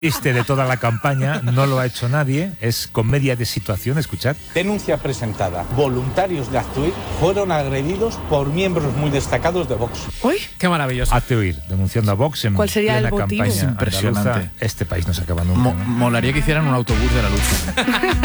Triste de toda la campaña, no lo ha hecho nadie, es comedia de situación, escuchad. Denuncia presentada. Voluntarios de Hazte fueron agredidos por miembros muy destacados de Vox. ¡Uy! ¡Qué maravilloso! Hazte de Mundo a Vox en ¿Cuál sería plena el motivo? campaña Es impresionante. andaluza. Este país no se acaba nunca, ¿no? Molaría que hicieran un autobús de la luz.